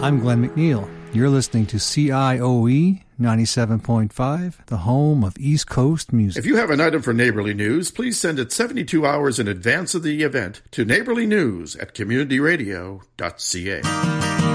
I'm Glenn McNeil. You're listening to CIOE 97.5, the home of East Coast music. If you have an item for Neighborly News, please send it 72 hours in advance of the event to neighborlynews@communityradio.ca.